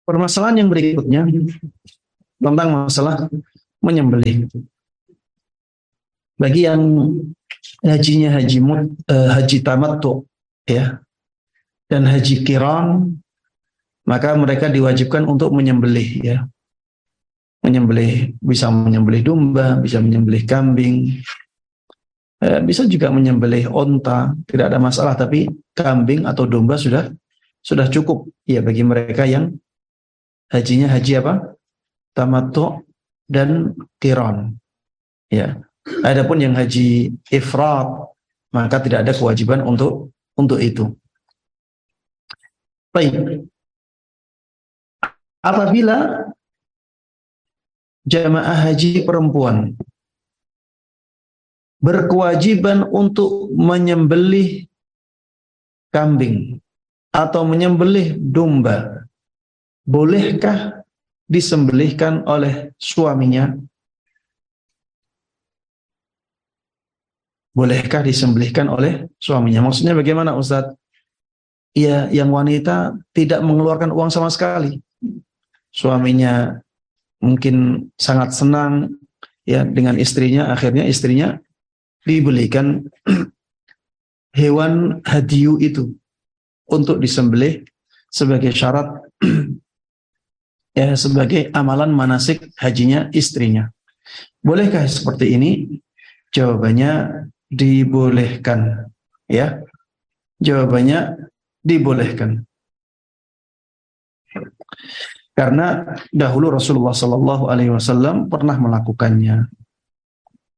Permasalahan yang berikutnya tentang masalah menyembelih. Bagi yang hajinya haji tamattu ya dan haji qiran, maka mereka diwajibkan untuk menyembelih ya. Menyembelih, bisa menyembelih domba, bisa menyembelih kambing, bisa juga menyembelih onta, tidak ada masalah. Tapi kambing atau domba sudah cukup ya bagi mereka yang hajinya haji apa? Tamattu dan qiran. Ya. Adapun yang haji ifrat, maka tidak ada kewajiban untuk itu. Baik. Apabila jamaah haji perempuan berkewajiban untuk menyembelih kambing atau menyembelih domba, bolehkah disembelihkan oleh suaminya? Bolehkah disembelihkan oleh suaminya? Maksudnya bagaimana, Ustaz? Ya, yang wanita tidak mengeluarkan uang sama sekali. Suaminya mungkin sangat senang ya dengan istrinya, akhirnya istrinya dibelikan hewan hadiyu itu untuk disembelih sebagai syarat ya, sebagai amalan manasik hajinya istrinya. Bolehkah seperti ini? Jawabannya dibolehkan ya. Jawabannya dibolehkan. Karena dahulu Rasulullah SAW pernah melakukannya.